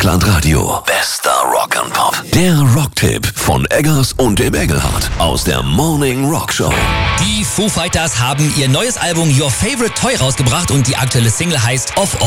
Dreieckland Radio. Bester Rock and Pop. Der Rocktipp von Eggers und dem Engelhardt aus der Morning Rock Show. Die Foo Fighters haben ihr neues Album Your Favorite Toy rausgebracht und die aktuelle Single heißt Of All.